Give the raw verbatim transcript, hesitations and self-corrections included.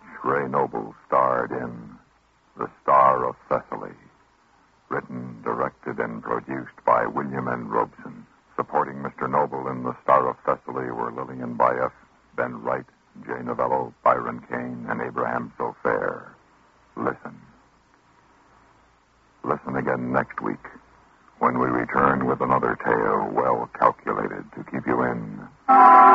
Ray Noble starred in The Star of Thessaly. Written, directed, and produced by William N. Robeson. Supporting Mister Noble in The Star of Thessaly were Lillian Bayef, Ben Wright, Jay Novello, Byron Kane, and Abraham Sofair. Listen. Listen again next week when we return with another tale well calculated to keep you in